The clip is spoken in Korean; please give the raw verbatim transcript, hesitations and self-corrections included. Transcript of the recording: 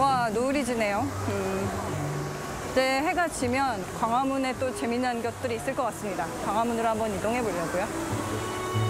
와, 노을이 지네요. 음. 이제 해가 지면 광화문에 또 재미난 것들이 있을 것 같습니다. 광화문으로 한번 이동해 보려고요.